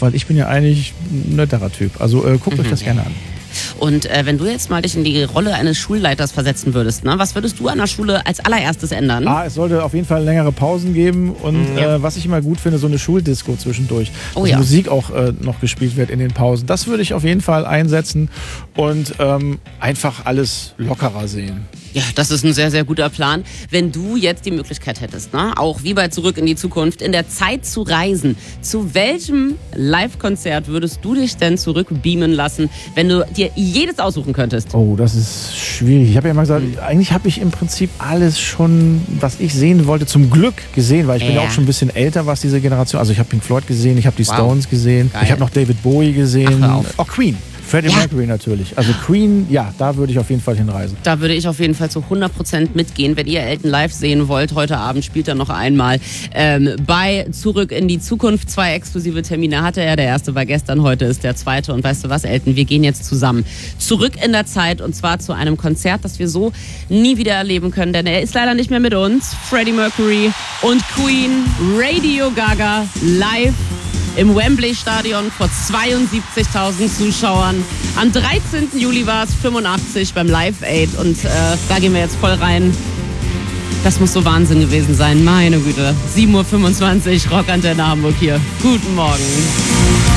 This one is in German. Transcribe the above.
weil ich bin ja eigentlich ein netterer Typ. Also guckt euch das gerne an. Und wenn du jetzt mal dich in die Rolle eines Schulleiters versetzen würdest, ne, was würdest du an der Schule als allererstes ändern? Es sollte auf jeden Fall längere Pausen geben und was ich immer gut finde, so eine Schuldisco zwischendurch. Dass Musik auch noch gespielt wird in den Pausen. Das würde ich auf jeden Fall einsetzen und einfach alles lockerer sehen. Ja, das ist ein sehr, sehr guter Plan. Wenn du jetzt die Möglichkeit hättest, ne, auch wie bei Zurück in die Zukunft, in der Zeit zu reisen, zu welchem Live-Konzert würdest du dich denn zurückbeamen lassen, wenn du dir jedes aussuchen könntest? Oh, das ist schwierig. Ich habe ja immer gesagt, eigentlich habe ich im Prinzip alles schon, was ich sehen wollte, zum Glück gesehen, weil ich bin ja auch schon ein bisschen älter, was diese Generation, also ich habe Pink Floyd gesehen, ich habe die Stones gesehen, ich habe noch David Bowie gesehen, auch Queen. Freddie Mercury natürlich. Also Queen, ja, da würde ich auf jeden Fall hinreisen. Da würde ich auf jeden Fall zu 100% mitgehen. Wenn ihr Elton live sehen wollt, heute Abend spielt er noch einmal bei Zurück in die Zukunft. 2 exklusive Termine hatte er. Der erste war gestern, heute ist der zweite. Und weißt du was, Elton, wir gehen jetzt zusammen zurück in der Zeit und zwar zu einem Konzert, das wir so nie wieder erleben können, denn er ist leider nicht mehr mit uns. Freddie Mercury und Queen, Radio Gaga live im Wembley-Stadion vor 72.000 Zuschauern. Am 13. Juli war es 85 beim Live Aid und da gehen wir jetzt voll rein. Das muss so Wahnsinn gewesen sein, meine Güte. 7.25 Uhr, Rockantenne Hamburg hier. Guten Morgen.